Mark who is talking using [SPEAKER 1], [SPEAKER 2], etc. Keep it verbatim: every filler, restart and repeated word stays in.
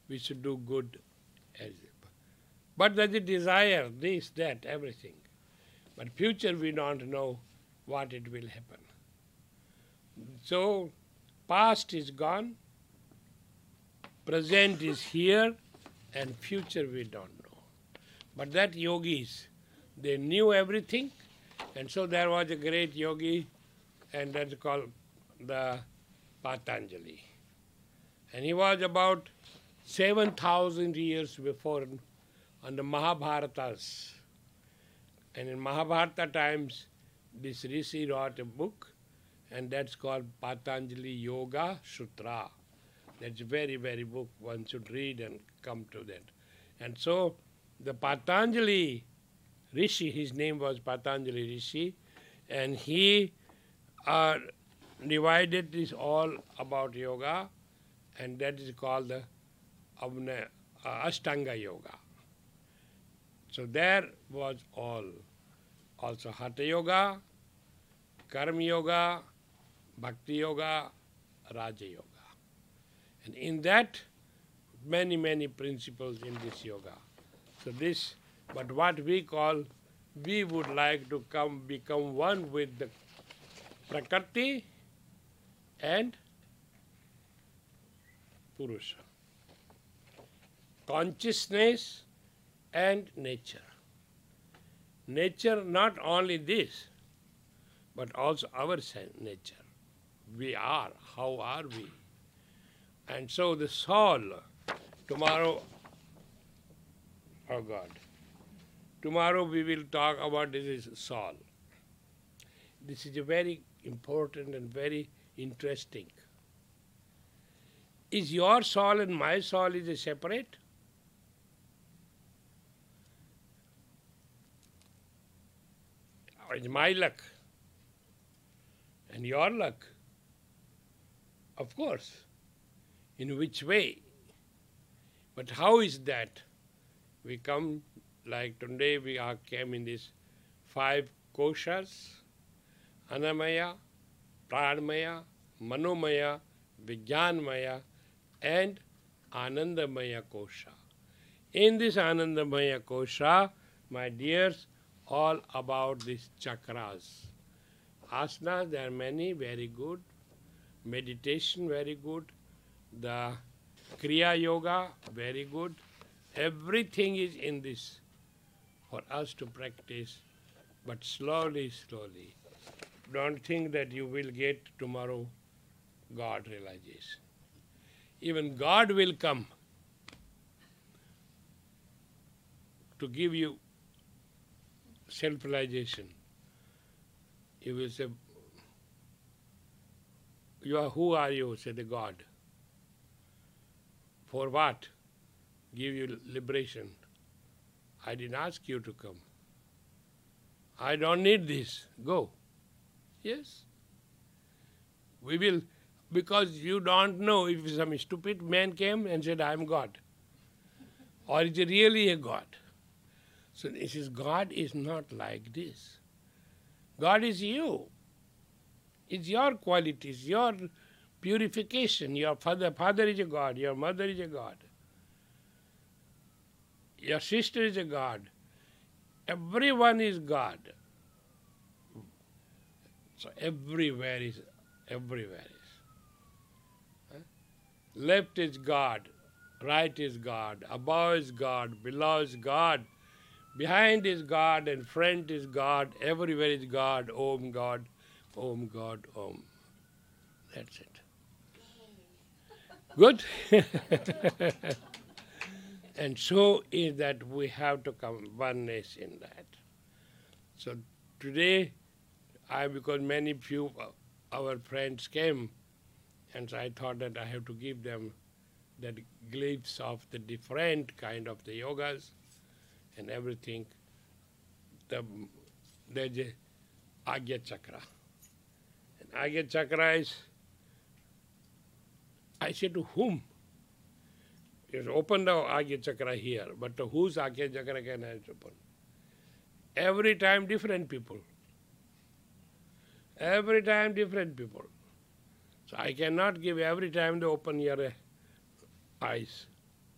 [SPEAKER 1] we should do good. As, but there's a desire, this, that, everything. But future we don't know what it will happen. So, past is gone, present is here, and future we don't know. But that yogis, they knew everything, and so there was a great yogi, and that's called the Patanjali. And he was about seven thousand years before on the Mahabharatas. And in Mahabharata times, this Rishi wrote a book, and that's called Patanjali Yoga Sutra. That's a very, very book one should read and come to that. And so the Patanjali Rishi, his name was Patanjali Rishi, and he uh, divided this all about yoga, and that is called the Avna, uh, Ashtanga Yoga. So there was all. Also Hatha Yoga, Karma Yoga, Bhakti Yoga, Raja Yoga. And in that, many, many principles in this yoga. So this, but what we call, we would like to come become one with the Prakriti and Purusha. Consciousness and nature. Nature, not only this, but also our nature. We are, how are we? And so the soul, tomorrow, oh God, tomorrow we will talk about this is soul. This is a very important and very interesting. Is your soul and my soul is a separate? Or is my luck and your luck? Of course. In which way? But how is that? We come, like today we are came in this five koshas, Anamaya, Pranmaya, Manomaya, Vijnanmaya, and Anandamaya kosha. In this Anandamaya kosha, my dears, all about these chakras. Asanas, there are many, very good. Meditation, very good. The Kriya Yoga, very good. Everything is in this for us to practice, but slowly, slowly. Don't think that you will get tomorrow God realization. Even God will come to give you self-realization. You will say, you are, who are you? Say the God. For what? Give you liberation. I didn't ask you to come. I don't need this. Go. Yes. We will, because you don't know if some stupid man came and said, I am God. Or is it really a God? So this is, God is not like this. God is you. It's your qualities, your purification. Your father, father is a God, your mother is a God. Your sister is a God. Everyone is God. So everywhere is, everywhere is. Huh? Left is God, right is God, above is God, below is God, behind is God, and front is God, everywhere is God, Om God, Om God, Om. That's it. Good? And so is that we have to come oneness in that. So today, I, because many few our friends came, and so I thought that I have to give them that glimpse of the different kind of the yogas and everything. The, there's a Agya Chakra. And Agya Chakra is, I say to whom? You open the Agya Chakra here, but to whose Agya Chakra can I open? Every time different people. Every time different people. So I cannot give every time to open your eyes.